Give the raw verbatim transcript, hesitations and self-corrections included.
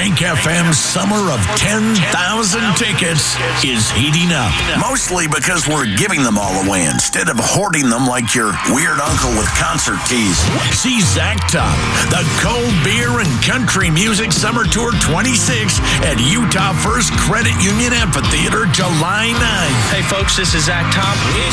Bank F M's summer of ten thousand tickets is heating up. Mostly because we're giving them all away instead of hoarding them like your weird uncle with concert keys. See Zach Top, the Cold Beer and Country Music Summer Tour twenty-six at Utah First Credit Union Amphitheater, July ninth. Hey folks, this is Zach Top.